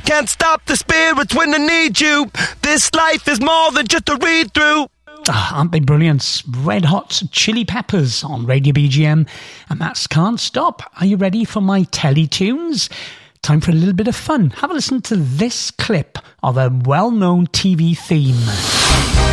Can't stop the spirits when I need you. This life is more than just a read-through. Aren't they brilliant? Red Hot Chili Peppers on Radio BGM, and that's Can't Stop. Are you ready for my Teletunes? Time for a little bit of fun. Have a listen to this clip of a well-known TV theme.